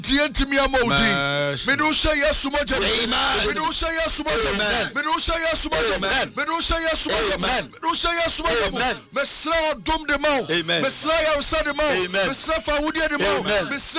Tientimi amodi. Medusha Yesu moja. Medusha Yesu moja. Medusha Yesu moja. Medusha Yesu moja. Medusha Yesu moja. Mesra dom de mau. Mesra ya usa de mau. Mesra fa wudi de mau.